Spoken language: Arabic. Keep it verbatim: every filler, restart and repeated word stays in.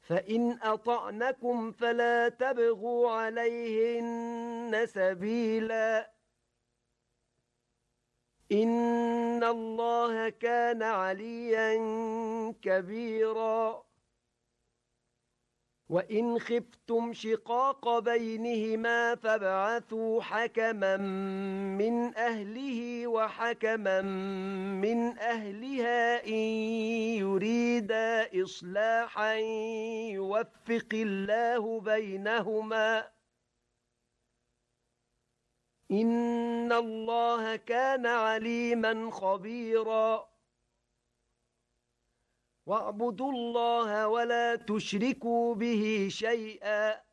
فإن أطعنكم فلا تبغوا عليهن سبيلا إن الله كان عليا كبيرا وإن خفتم شقاق بينهما فابعثوا حكما من أهله وحكما من أهلها إن يريدا إصلاحا يوفق الله بينهما إن الله كان عليما خبيرا واعبدوا الله ولا تشركوا به شيئا